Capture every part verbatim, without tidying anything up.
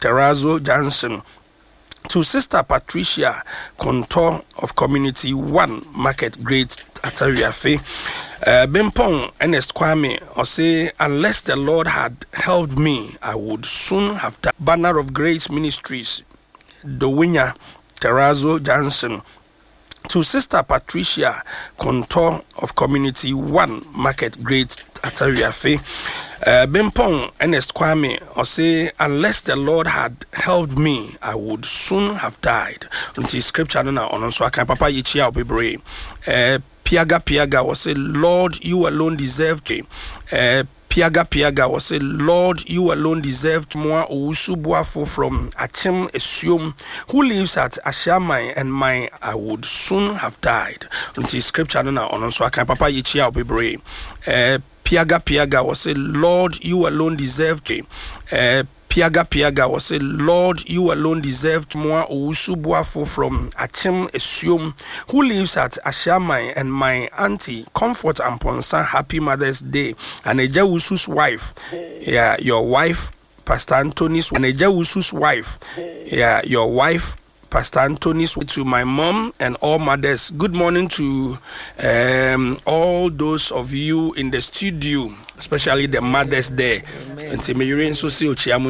Terrazzo Johnson. To Sister Patricia Contour of Community One Market Great Atariafe. Uh, Bimpong Ernest Kwame or say, unless the Lord had helped me, I would soon have done. Banner of Grace Ministries, Dowenya Terrazzo Johnson. To Sister Patricia Contour of Community One Market Great Atariafe. Uh, Bimpong Ernest Kwame or say, unless the Lord had helped me, I would soon have died. Until scripture na on so I can papa yichia obebre. Uh, Piaga Piaga was say, Lord, you alone deserved it. Uh, Piaga Piaga was say, Lord, you alone deserved more. Usubuafo from Achim Esium, who lives at Ashamai and my, I would soon have died. Until scripture na on so I can papa yichia obebre. Uh, Piaga Piaga was say, Lord, you alone deserved it. Uh, Piaga Piaga was say, Lord, you alone deserved more. Usubuafo from Achim Esium, who lives at Ashamai and my auntie, Comfort and Ponsa, Happy Mother's Day. And Eja Usu's wife, yeah, your wife, Pastor Anthony's, and Eja Usu's wife, yeah, your wife, Pastor Anthony's, to my mom and all mothers. Good morning to um, all those of you in the studio, especially the mothers there. And say, may you so see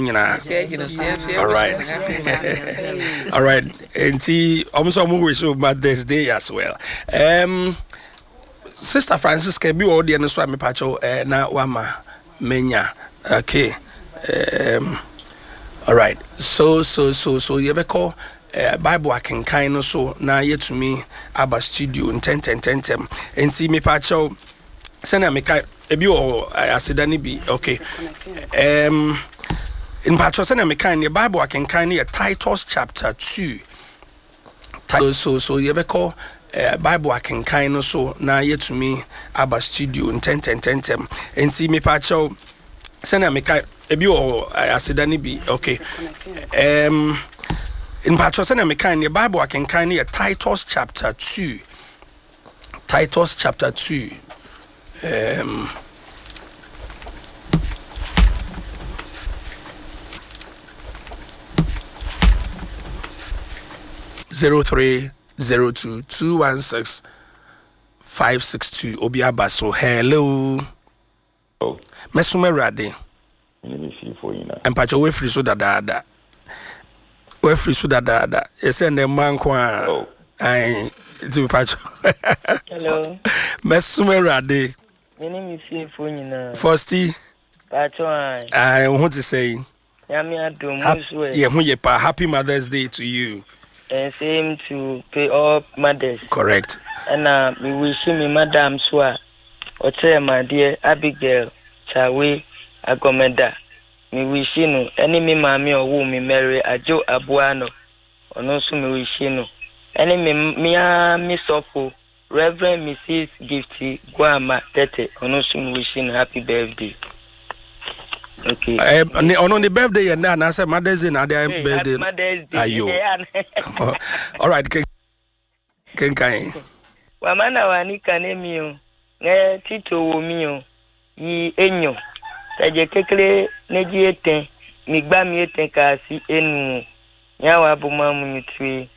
all right. All right. And see, almost almost so Mother's Day as well. Um, Sister Francis can be all the other swami pacho na wama menya. Okay. Um, all right. So so so so you ever call Uh, Bible I can kind of so now yet to me about studio in ten ten ten ten and see me pacho send a make a be or I said any be okay um in pacho send a make kind the Bible I can kind of Titus chapter two so so you ever call uh, Bible I can kind of so now yet to me about studio in ten ten ten ten and see me pacho send a make a be or I said any be okay um in Patrocena Mekan, the Bible I can kind of Titus chapter two. Titus chapter two. Um, zero three zero two two one six five six two. Obia Baso. Hello. Oh. Mesume Rade. And Pacho we free so da da da. We free so da da da. You send them man kwa. Oh. I to Pacho. Hello. Mesume Rade. My name is Ifo. Firsty. Pacho I. I want to say. Yami adom muswe. Yeah, who ye pa. Happy Mother's Day to you. And same to pay all mothers. Correct. And uh, we wish me Madam Swa. Or tell my dear Abigail Chawe Agomeda. Me wish you no any me mammy or womb me marry a Joe Abuano. Or no so me wish you no. Any me mea Miss Oppo, Reverend Missus Gifty Guama Tete. Or no so me wishing happy birthday. Okay. Eh, on the birthday and then I said Mother's Day and their birthday. Mother's Day. Ayo. All right. Can can can. Wamana wani kanemio. Ne tito womio. Yi enyo. Taje kekele neji eten. Migba mi eten kasi enu. Nyawa buma munitwi.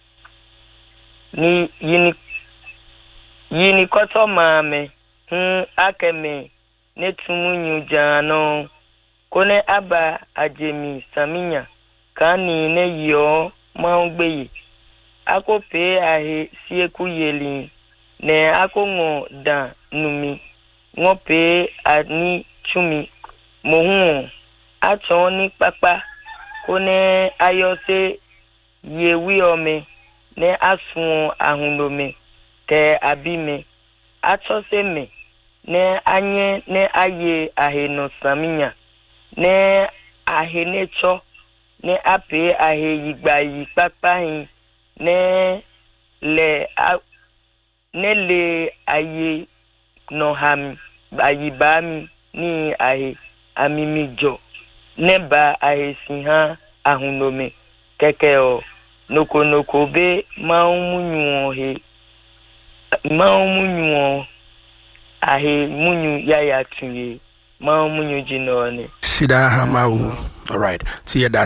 Ni yini yini koto mame. Hmm akeme. Netumunyu jano. Kone aba ajemi saminya. Kani ne yo maungbeyi. Ako pe ahe sieku yeli. Ne ako ngo da numi. Ngo pe ani chumi. Mohun. Acho ni papa. Kone ayose yewi ome. Ne asun ahunome. Te abime. Acho se me. Ne anye ne aye ahe no saminya. Ne ahe ne cho. Ne ape ahe yigba yi papa hin. Ne le a, ne le aye no ham ayi bami ni ahe amimi jo. Ne ba ahe sinha ahunome. Keke o. Noko noko be maumunyu he. Maumunyu ahe munyu yaya tuye. Maumunyu jinone. Shida Hamau. All right. See you that.